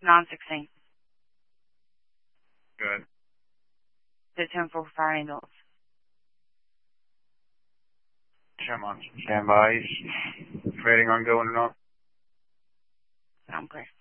916. Good. The 10-4 fire ambulance. I'm on standby. Waiting on going or not? I'm clear.